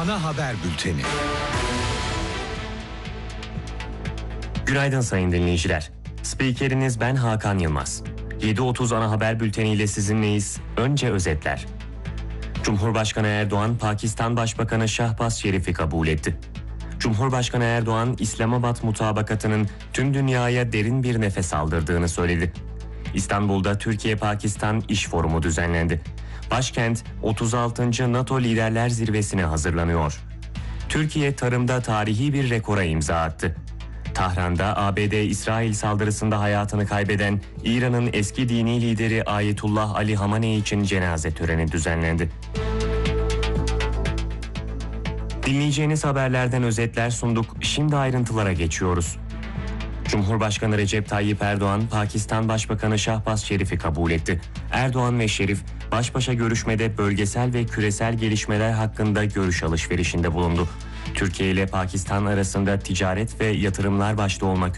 Ana Haber Bülteni. Günaydın sayın dinleyiciler. Spikeriniz ben Hakan Yılmaz. 7.30 Ana Haber Bülteni ile sizinleyiz. Önce özetler. Cumhurbaşkanı Erdoğan, Pakistan Başbakanı Şahbaz Şerif'i kabul etti. Cumhurbaşkanı Erdoğan, İslamabad mutabakatının tüm dünyaya derin bir nefes aldırdığını söyledi. İstanbul'da Türkiye-Pakistan İş Forumu düzenlendi. Başkent 36. NATO Liderler Zirvesi'ne hazırlanıyor. Türkiye tarımda tarihi bir rekora imza attı. Tahran'da ABD-İsrail saldırısında hayatını kaybeden İran'ın eski dini lideri Ayetullah Ali Hamaney için cenaze töreni düzenlendi. Dinleyeceğiniz haberlerden özetler sunduk. Şimdi ayrıntılara geçiyoruz. Cumhurbaşkanı Recep Tayyip Erdoğan, Pakistan Başbakanı Şahbaz Şerif'i kabul etti. Erdoğan ve Şerif, baş başa görüşmede bölgesel ve küresel gelişmeler hakkında görüş alışverişinde bulundu. Türkiye ile Pakistan arasında ticaret ve yatırımlar başta olmak